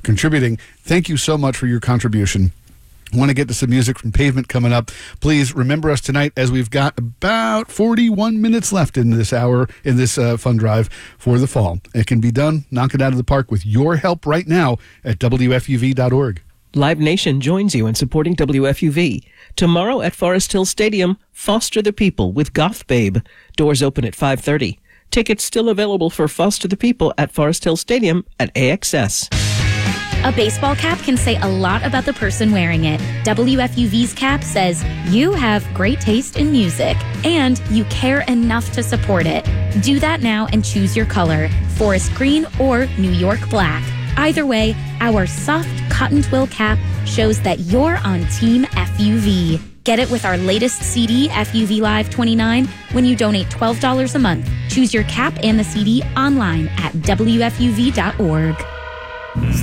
contributing. Thank you so much for your contribution. Want to get to some music from Pavement coming up. Please remember us tonight, as we've got about 41 minutes left in this hour, in this fund drive for the fall. It can be done. Knock it out of the park with your help right now at WFUV.org. Live Nation joins you in supporting WFUV. Tomorrow at Forest Hill Stadium, Foster the People with Goth Babe. Doors open at 5:30. Tickets still available for Foster the People at Forest Hill Stadium at AXS. A baseball cap can say a lot about the person wearing it. WFUV's cap says, you have great taste in music, and you care enough to support it. Do that now and choose your color, forest green or New York black. Either way, our soft cotton twill cap shows that you're on Team FUV. Get it with our latest CD, FUV Live 29, when you donate $12 a month. Choose your cap and the CD online at WFUV.org.